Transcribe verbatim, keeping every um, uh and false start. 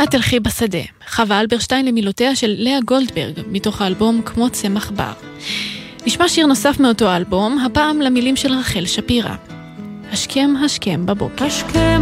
את תלכי בשדה, חווה אלברשטיין למילותיה של לאה גולדברג, מתוך האלבום כמו צמח בר. נשמע שיר נוסף מאותו האלבום, הפעם למילים של רחל שפירא. השכם השכם בבוקר. השכם